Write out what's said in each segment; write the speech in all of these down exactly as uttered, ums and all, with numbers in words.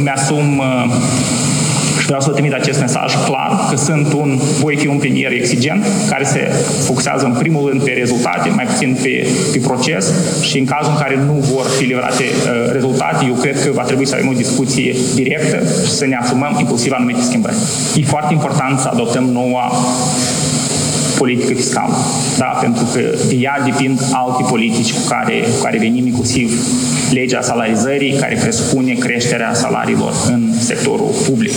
îmi asum și vreau să trimit acest mesaj clar, că sunt un, voi fi un premier exigent, care se focusează în primul rând pe rezultate, mai puțin pe, pe proces, și în cazul în care nu vor fi livrate uh, rezultate, eu cred că va trebui să avem o discuție directă și să ne asumăm inclusiv anumite schimbări. E foarte important să adoptăm noua politică fiscală, da? Pentru că de ea depind alte politici cu care, cu care venim, inclusiv legea salarizării, care presupune creșterea salariilor în sectorul public.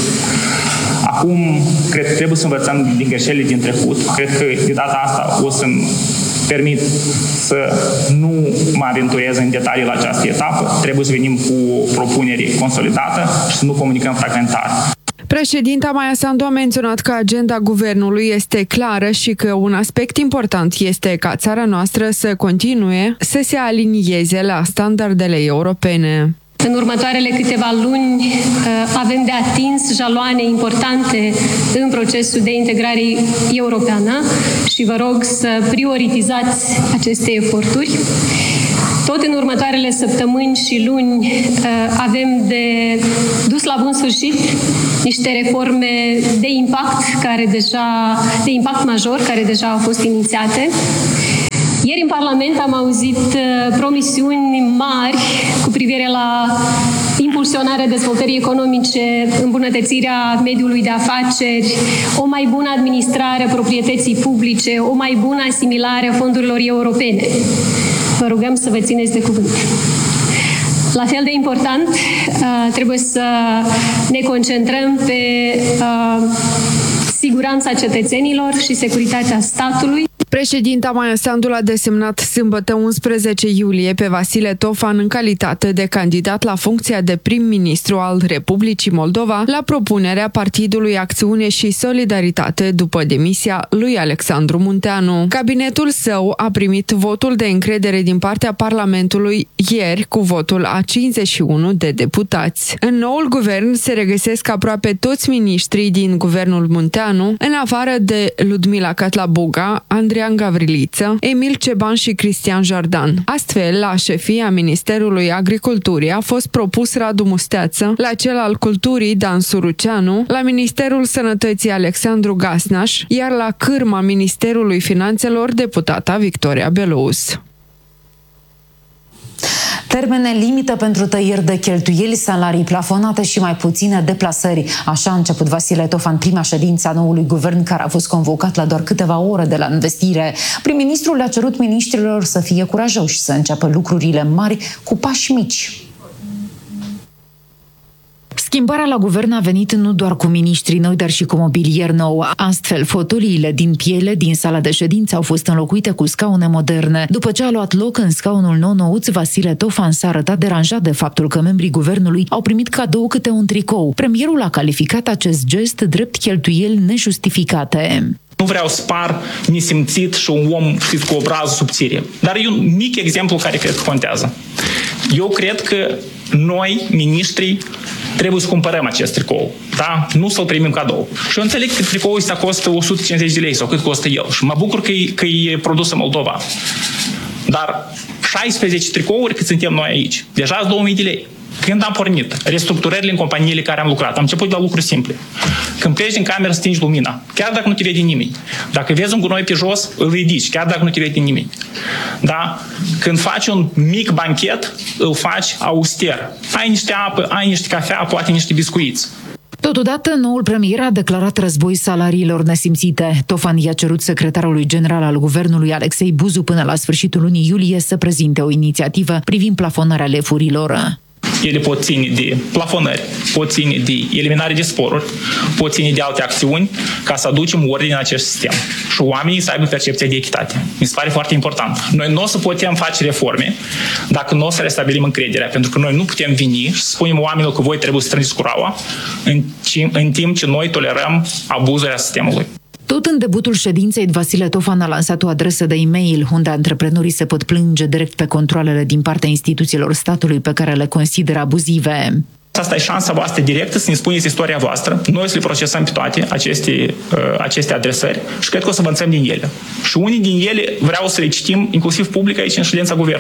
Acum, cred că trebuie să învățăm din greșelile din trecut. Cred că de data asta o să-mi permit să nu mă aventurez în detalii la această etapă. Trebuie să venim cu o propunere consolidată și să nu comunicăm fragmentar. Președinta Maia Sandu a menționat că agenda guvernului este clară și că un aspect important este ca țara noastră să continue să se alinieze la standardele europene. În următoarele câteva luni avem de atins jaloane importante în procesul de integrare europeană și vă rog să prioritizați aceste eforturi. Tot în următoarele săptămâni și luni avem de dus la bun sfârșit niște reforme de impact, care deja, de impact major, care deja au fost inițiate. Ieri în Parlament am auzit promisiuni mari cu privire la impulsionarea dezvoltării economice, îmbunătățirea mediului de afaceri, o mai bună administrare a proprietății publice, o mai bună asimilare a fondurilor europene. Vă rugăm să vă țineți de cuvânt. La fel de important, trebuie să ne concentrăm pe siguranța cetățenilor și securitatea statului. Președinta Maia Sandu l-a desemnat sâmbătă unsprezece iulie pe Vasile Tofan în calitate de candidat la funcția de prim-ministru al Republicii Moldova la propunerea Partidului Acțiune și Solidaritate după demisia lui Alexandru Munteanu. Cabinetul său a primit votul de încredere din partea Parlamentului ieri cu votul a cincizeci și unu de deputați. În noul guvern se regăsesc aproape toți miniștrii din guvernul Munteanu, în afară de Ludmila Catlabuga, Andrei Gavriliță, Emil Ceban și Cristian Jardan. Astfel, la șefia Ministerului Agriculturii a fost propus Radu Musteață, la cel al Culturii Dan Suruceanu, la Ministerul Sănătății Alexandru Gasnaș, iar la cârma Ministerului Finanțelor deputata Victoria Belous. Termene limită pentru tăieri de cheltuieli, salarii plafonate și mai puține deplasări. Așa a început Vasile Tofan prima ședință a noului guvern, care a fost convocat la doar câteva ore de la învestire. Prim-ministrul le-a cerut miniștrilor să fie curajoși, să înceapă lucrurile mari cu pași mici. Schimbarea la guvern a venit nu doar cu miniștri noi, dar și cu mobilier nou. Astfel, fotoliile din piele din sala de ședință au fost înlocuite cu scaune moderne. După ce a luat loc în scaunul nou-nouț, Vasile Tofan s-a arătat deranjat de faptul că membrii guvernului au primit cadou câte un tricou. Premierul a calificat acest gest drept cheltuieli nejustificate. Nu vreau să par nesimțit și un om, știți, cu obraz subțire. Dar e un mic exemplu care cred că contează. Eu cred că noi, miniștrii, trebuie să cumpărăm acest tricou, da? Nu să-l primim cadou. Și eu înțeleg că tricoul ăsta costă o sută cincizeci de lei sau cât costă el. Și mă bucur că e, că e produs în Moldova. Dar șaisprezece tricouri cât suntem noi aici, deja sunt două mii de lei. Când am pornit restructurările în companiile care am lucrat, am început de la lucruri simple. Când pleci din cameră, stingi lumina, chiar dacă nu te vede nimeni. Dacă vezi un gunoi pe jos, îl ridici, chiar dacă nu te vede nimeni. Da? Când faci un mic banchet, îl faci auster. Ai niște apă, ai niște cafea, poate niște biscuiți. Totodată, noul premier a declarat război salariilor nesimțite. Tofan i-a cerut secretarului general al guvernului Alexei Buzu până la sfârșitul lunii iulie să prezinte o inițiativă privind plafonarea lefurilor. Ele pot ține de plafonări, pot ține de eliminare de sporuri, pot ține de alte acțiuni ca să aducem ordine în acest sistem și oamenii să aibă percepția de echitate. Mi se pare foarte important. Noi nu o să putem face reforme dacă nu o să restabilim încrederea, pentru că noi nu putem veni și să spunem oamenilor că voi trebuie să strângeți curaua în, în timp ce noi tolerăm abuzurile sistemului. Tot în debutul ședinței, Vasile Tofan a lansat o adresă de e-mail unde antreprenorii se pot plânge direct pe controalele din partea instituțiilor statului pe care le consideră abuzive. Asta e șansa voastră directă să ne spuneți istoria voastră. Noi să le procesăm pe toate aceste, aceste adresări și cred că o să învățăm din ele. Și unii din ele vreau să le citim inclusiv public aici în ședința guvernului.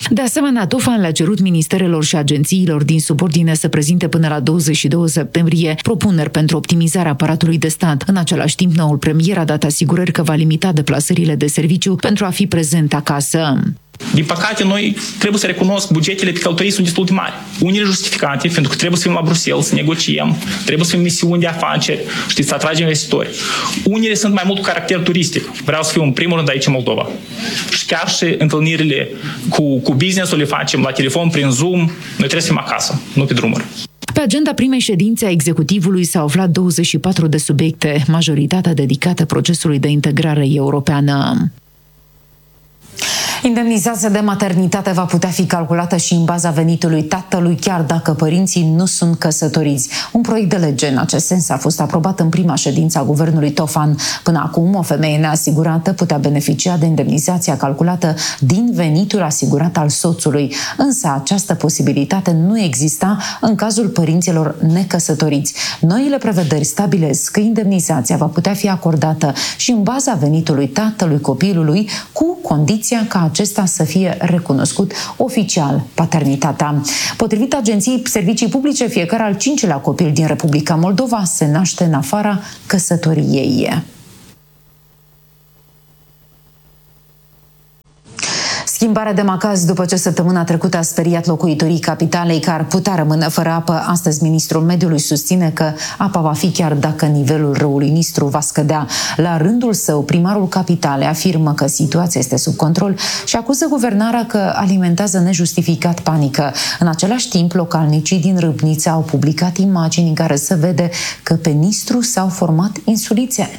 De asemenea, Tofan le-a cerut ministerelor și agențiilor din subordine să prezinte până la douăzeci și doi septembrie propuneri pentru optimizarea aparatului de stat. În același timp, noul premier a dat asigurări că va limita deplasările de serviciu pentru a fi prezent acasă. Din păcate, noi trebuie să recunosc, bugetele pe călătorii sunt destul de mari. Unele justificate, pentru că trebuie să fim la Bruxelles, să negociem, trebuie să fim misiuni de afaceri, știți, să atragem investitori. Unele sunt mai mult cu caracter turistic. Vreau să fiu în primul rând aici în Moldova. Și chiar și întâlnirile cu, cu business-ul le facem la telefon, prin Zoom. Noi trebuie să fim acasă, nu pe drumuri. Pe agenda primei ședințe a executivului s-au aflat douăzeci și patru de subiecte, majoritatea dedicată procesului de integrare europeană. Indemnizația de maternitate va putea fi calculată și în baza venitului tatălui, chiar dacă părinții nu sunt căsătoriți. Un proiect de lege în acest sens a fost aprobat în prima ședință a guvernului Tofan. Până acum, o femeie neasigurată putea beneficia de indemnizația calculată din venitul asigurat al soțului. Însă această posibilitate nu exista în cazul părinților necăsătoriți. Noile prevederi stabilesc că indemnizația va putea fi acordată și în baza venitului tatălui copilului, cu condiția ca acesta să fie recunoscut oficial paternitatea. Potrivit Agenției Servicii Publice, fiecare al cincilea copil din Republica Moldova se naște în afara căsătoriei. Schimbarea de macaz după ce săptămâna trecută a speriat locuitorii capitalei că ar putea rămâne fără apă. Astăzi, ministrul mediului susține că apa va fi chiar dacă nivelul râului Nistru va scădea. La rândul său, primarul capitalei afirmă că situația este sub control și acuză guvernarea că alimentează nejustificat panică. În același timp, localnicii din Râbnița au publicat imagini în care se vede că pe Nistru s-au format insulițe.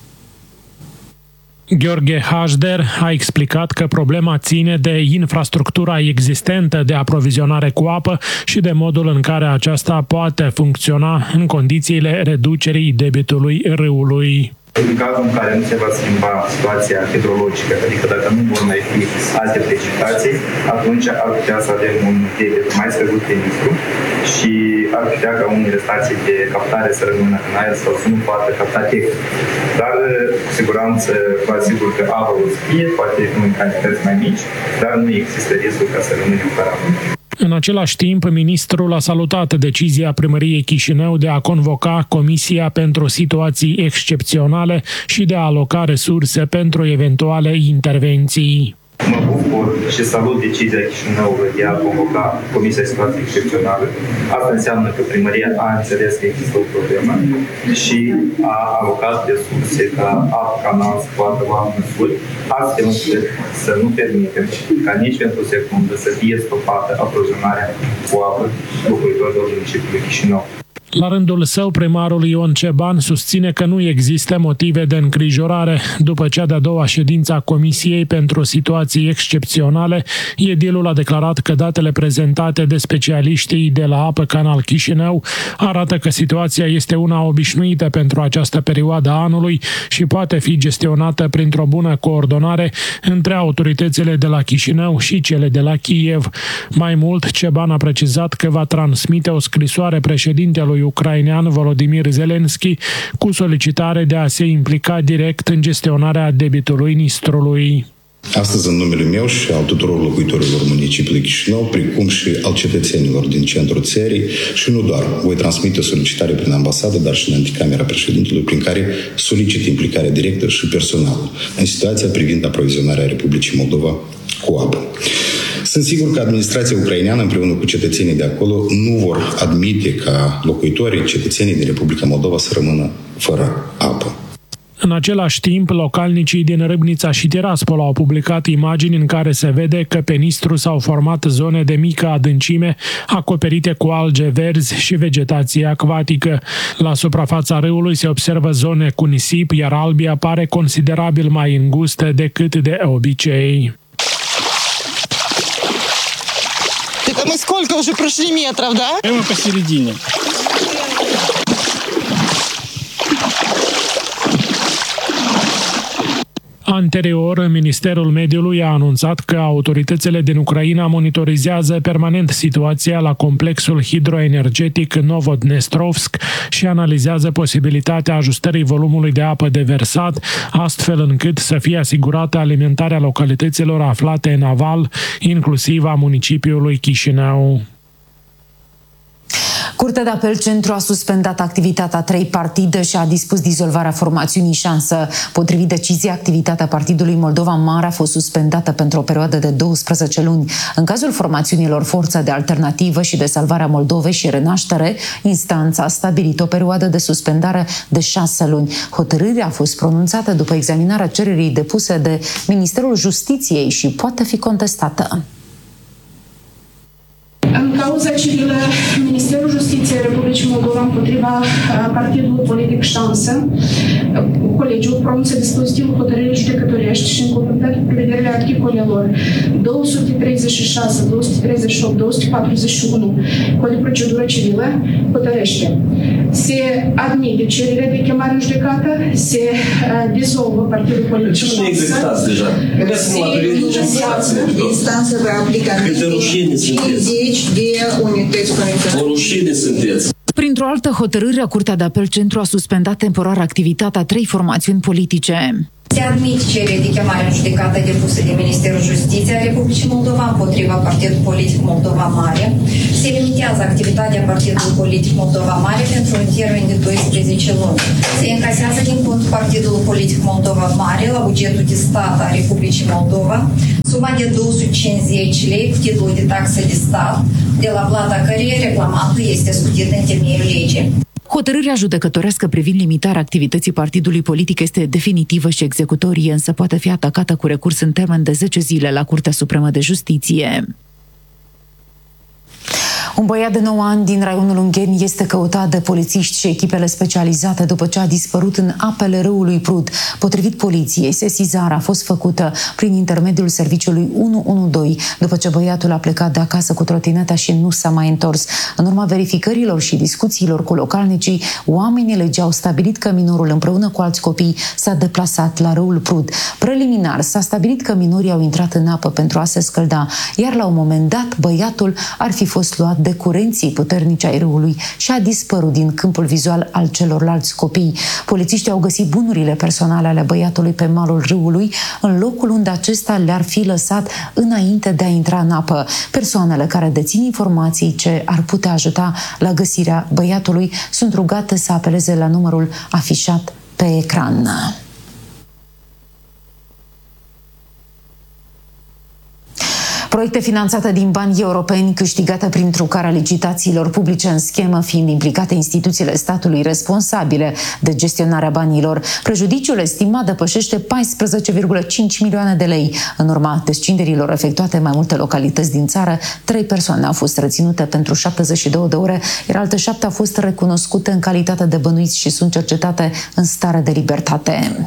Gheorghe Hașder a explicat că problema ține de infrastructura existentă de aprovizionare cu apă și de modul în care aceasta poate funcționa în condițiile reducerii debitului râului. În cazul în care nu se va schimba situația hidrologică, adică dacă nu vor mai fi alte precipitații, atunci ar putea să avem un debit mai scăzut pe Nistru și ar putea ca unele stații de captare să rămână în aer sau să nu poată capta tehnic. Dar, cu siguranță, vă asigur că apa o să fie, poate în cantități mai mici, dar nu există riscul ca să rămânem fără apă. În același timp, ministrul a salutat decizia primăriei Chișinău de a convoca Comisia pentru situații excepționale și de a aloca resurse pentru eventuale intervenții. Mă bucur și salut decizia Chișinăului de a convoca Comisia Situații Excepționale. Asta înseamnă că primăria a înțeles că există o problemă și a alocat resurse ca apă, canal să poată lua măsuri, astfel încât să nu permitem ca nici pentru o secundă să fie stopată aprovizionarea cu apă locuitorilor municipiului Chișinău. La rândul său, primarul Ion Ceban susține că nu există motive de îngrijorare. După cea de-a doua ședință a Comisiei pentru situații excepționale, edilul a declarat că datele prezentate de specialiștii de la Apă Canal Chișinău arată că situația este una obișnuită pentru această perioadă a anului și poate fi gestionată printr-o bună coordonare între autoritățile de la Chișinău și cele de la Kiev. Mai mult, Ceban a precizat că va transmite o scrisoare președintelui ucrainean Volodymyr Zelensky cu solicitare de a se implica direct în gestionarea debitului Nistrului. Astăzi, în numele meu și al tuturor locuitorilor municipiului Chișinău, precum și al cetățenilor din centrul țării, și nu doar, voi transmite o solicitare prin ambasadă, dar și în anticamera președintelui, prin care solicit implicarea directă și personală în situația privind aprovizionarea Republicii Moldova cu apă. Sunt sigur că administrația ucraineană împreună cu cetățenii de acolo nu vor admite ca locuitorii, cetățenii din Republica Moldova să rămână fără apă. În același timp, localnicii din Râbnița și Tiraspol au publicat imagini în care se vede că pe Nistru s-au format zone de mică adâncime, acoperite cu alge verzi și vegetație acvatică. La suprafața râului se observă zone cu nisip, iar Albia pare considerabil mai îngustă decât de obicei. Мы сколько уже прошли метров, да? Прямо посередине. Anterior, Ministerul Mediului a anunțat că autoritățile din Ucraina monitorizează permanent situația la complexul hidroenergetic Novodnestrovsk și analizează posibilitatea ajustării volumului de apă deversat, astfel încât să fie asigurată alimentarea localităților aflate în aval, inclusiv a municipiului Chișinău. Curtea de apel Centru a suspendat activitatea a trei partide și a dispus dizolvarea formațiunii Șansă. Potrivit deciziei, activitatea Partidului Moldova Mare a fost suspendată pentru o perioadă de douăsprezece luni. În cazul formațiunilor Forța de Alternativă și de Salvarea Moldovei și Renaștere, instanța a stabilit o perioadă de suspendare de șase luni. Hotărârea a fost pronunțată după examinarea cererii depuse de Ministerul Justiției și poate fi contestată. În cauza civilă, Ministerul Justiției Republicii Moldova împotriva Partidului Politic Șansă, colegiul pronunță dispozitivul hotărârii judecătorești și în conformitate cu prevederile articolelor două sute treizeci și șase, două sute treizeci și opt, două sute patruzeci și unu Codul de procedură civilă hotărăște: se admite cererea de chemare în judecată, se uh, dizolvă Partidul Politic Șansă. Ce nu executați deja? Instanța va aplica cincizeci de unități conectate. O rușine sunteți. Printr-o altă hotărâre, Curtea de apel Centru a suspendat temporar activitatea a trei formațiuni politice. Se admit cererea de chemare în judecată depusă de Ministerul Justiției a Republicii Moldova împotriva Partidului Politic Moldova Mare. Se limitează activitatea Partidului Politic Moldova Mare pentru un termen de doisprezece luni. Se încasează din cont Partidul Politic Moldova Mare la bugetul de stat a Republicii Moldova suma de două sute cincizeci lei cu titlul de taxă de stat, de la plata căreia reclamantul este scutit în temeiul legii. Hotărârea judecătorească privind limitarea activității partidului politic este definitivă și executorie, însă poate fi atacată cu recurs în termen de zece zile la Curtea Supremă de Justiție. Un băiat de nouă ani din raionul Ungheni este căutat de polițiști și echipele specializate după ce a dispărut în apele râului Prut. Potrivit poliției, sesizarea a fost făcută prin intermediul serviciului unu unu doi, după ce băiatul a plecat de acasă cu trotineta și nu s-a mai întors. În urma verificărilor și discuțiilor cu localnicii, oamenii legii au stabilit că minorul împreună cu alți copii s-a deplasat la râul Prut. Preliminar s-a stabilit că minorii au intrat în apă pentru a se scălda, iar la un moment dat băiatul ar fi fost luat de curenții puternici ai râului și a dispărut din câmpul vizual al celorlalți copii. Polițiștii au găsit bunurile personale ale băiatului pe malul râului, în locul unde acesta le-ar fi lăsat înainte de a intra în apă. Persoanele care dețin informații ce ar putea ajuta la găsirea băiatului sunt rugate să apeleze la numărul afișat pe ecran. Proiecte finanțate din bani europeni, câștigate prin trucarea licitațiilor publice în schemă, fiind implicate instituțiile statului responsabile de gestionarea banilor. Prejudiciul estimat depășește paisprezece virgulă cinci milioane de lei. În urma descinderilor efectuate în mai multe localități din țară, trei persoane au fost reținute pentru șaptezeci și două de ore, iar alte șapte au fost recunoscute în calitate de bănuiți și sunt cercetate în stare de libertate.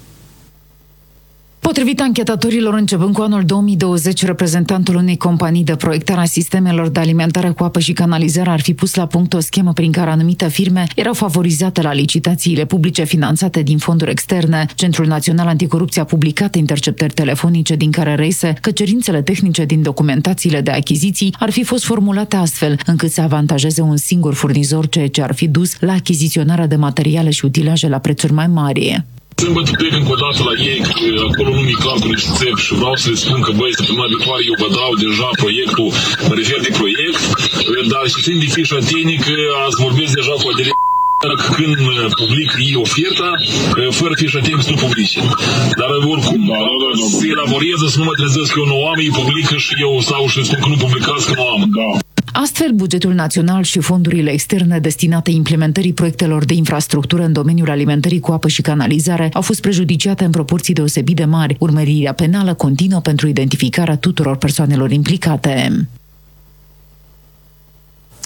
Potrivit anchetatorilor, începând cu anul două mii douăzeci, reprezentantul unei companii de proiectare a sistemelor de alimentare cu apă și canalizare ar fi pus la punct o schemă prin care anumite firme erau favorizate la licitațiile publice finanțate din fonduri externe. Centrul Național Anticorupție a publicat interceptări telefonice din care reiese că cerințele tehnice din documentațiile de achiziții ar fi fost formulate astfel încât să avantajeze un singur furnizor, ceea ce ar fi dus la achiziționarea de materiale și utilaje la prețuri mai mari. Sâmbătă plec încă o dată la ei, că acolo nu mi-e clar cu niște țevi și vreau să le spun că, băi, săptămâna viitoare eu vă dau deja proiectul, mă refer de proiect, dar și fiind de fișă tehnică, ați vorbesc deja cu aderea când public ei oferta, fără fișă tehnică să nu publice. Dar oricum, se elaborează să nu mă trezesc că eu nu am, ei publică și eu stau și spun că nu publicați, că nu am. Da. Astfel, bugetul național și fondurile externe destinate implementării proiectelor de infrastructură în domeniul alimentării cu apă și canalizare au fost prejudiciate în proporții deosebit de mari. Urmărirea penală continuă pentru identificarea tuturor persoanelor implicate.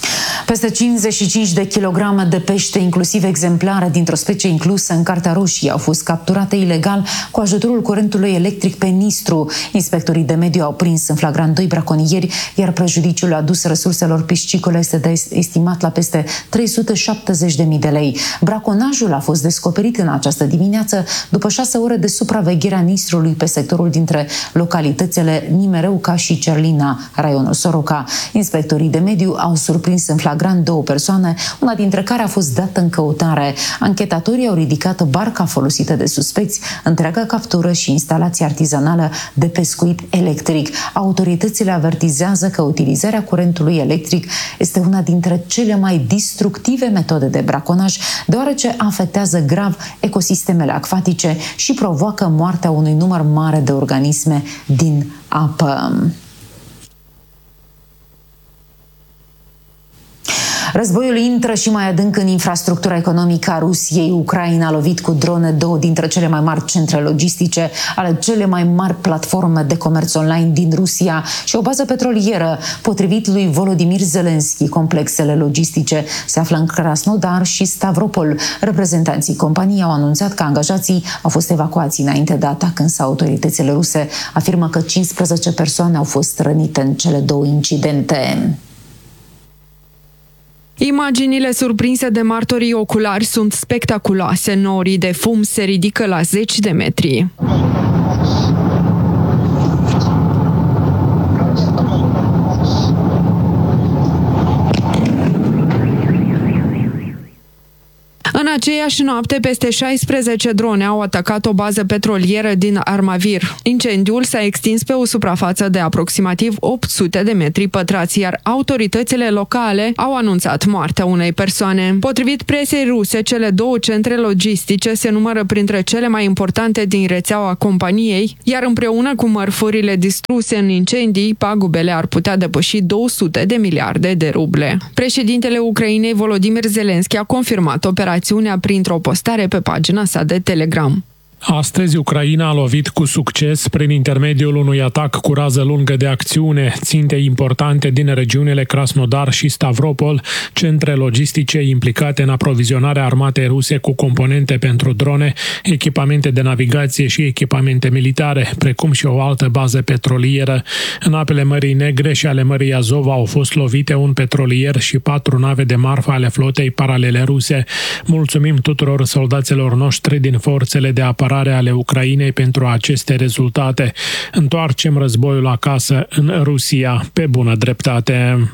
Peste cincizeci și cinci de kilograme de pește, inclusiv exemplare dintr-o specie inclusă în Cartea Roșie, au fost capturate ilegal cu ajutorul curentului electric pe Nistru. Inspectorii de mediu au prins în flagrant doi braconieri, iar prejudiciul adus resurselor piscicole este estimat la peste trei sute șaptezeci de mii de lei. Braconajul a fost descoperit în această dimineață după șase ore de supraveghere a Nistrului pe sectorul dintre localitățile Nimereuca și Cerlina, raionul Soroca. Inspectorii de mediu au surprins în flagrant două persoane, una dintre care a fost dată în căutare. Anchetatorii au ridicat barca folosită de suspecți, întreaga captură și instalația artizanală de pescuit electric. Autoritățile avertizează că utilizarea curentului electric este una dintre cele mai distructive metode de braconaj, deoarece afectează grav ecosistemele acvatice și provoacă moartea unui număr mare de organisme din apă. Războiul intră și mai adânc în infrastructura economică a Rusiei. Ucraina a lovit cu drone două dintre cele mai mari centre logistice, ale cele mai mari platforme de comerț online din Rusia și o bază petrolieră. Potrivit lui Volodymyr Zelensky, complexele logistice se află în Krasnodar și Stavropol. Reprezentanții companiei au anunțat că angajații au fost evacuați înainte de atac, însă autoritățile ruse afirmă că cincisprezece persoane au fost rănite în cele două incidente. Imaginile surprinse de martorii oculari sunt spectaculoase. Norii de fum se ridică la zeci de metri. În aceeași noapte, peste șaisprezece drone au atacat o bază petrolieră din Armavir. Incendiul s-a extins pe o suprafață de aproximativ opt sute de metri pătrați, iar autoritățile locale au anunțat moartea unei persoane. Potrivit presei ruse, cele două centre logistice se numără printre cele mai importante din rețeaua companiei, iar împreună cu mărfurile distruse în incendii, pagubele ar putea depăși două sute de miliarde de ruble. Președintele Ucrainei, Volodymyr Zelensky, a confirmat operația printr-o postare pe pagina sa de Telegram. Astăzi, Ucraina a lovit cu succes prin intermediul unui atac cu rază lungă de acțiune, ținte importante din regiunile Krasnodar și Stavropol, centre logistice implicate în aprovizionarea armatei ruse cu componente pentru drone, echipamente de navigație și echipamente militare, precum și o altă bază petrolieră. În apele Mării Negre și ale Mării Azov au fost lovite un petrolier și patru nave de marfă ale flotei paralele ruse. Mulțumim tuturor soldaților noștri din forțele de apărare ale Ucrainei pentru aceste rezultate. Întoarcem războiul acasă în Rusia pe bună dreptate.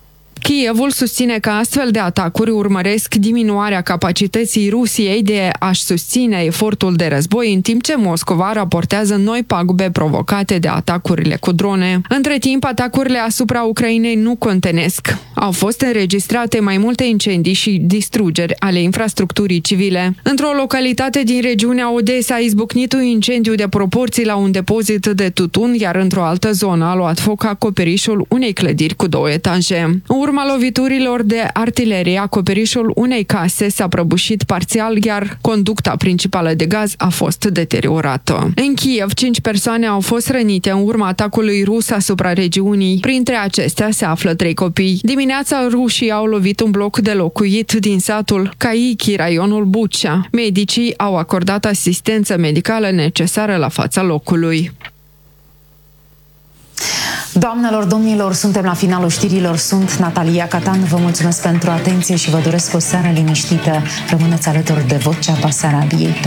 Kievul susține că astfel de atacuri urmăresc diminuarea capacității Rusiei de a-și susține efortul de război, în timp ce Moscova raportează noi pagube provocate de atacurile cu drone. Între timp, atacurile asupra Ucrainei nu contenesc. Au fost înregistrate mai multe incendii și distrugeri ale infrastructurii civile. Într-o localitate din regiunea Odessa a izbucnit un incendiu de proporții la un depozit de tutun, iar într-o altă zonă a luat foc acoperișul unei clădiri cu două etaje. În urma loviturilor de artilerie, acoperișul unei case s-a prăbușit parțial, iar conducta principală de gaz a fost deteriorată. În Kiev, cinci persoane au fost rănite în urma atacului rus asupra regiunii. Printre acestea se află trei copii. Dimineața, rușii au lovit un bloc de locuit din satul Caiki, raionul Bucea. Medicii au acordat asistență medicală necesară la fața locului. Doamnelor, domnilor, suntem la finalul știrilor. Sunt Natalia Catan. Vă mulțumesc pentru atenție și vă doresc o seară liniștită. Rămâneți alături de Vocea Basarabiei.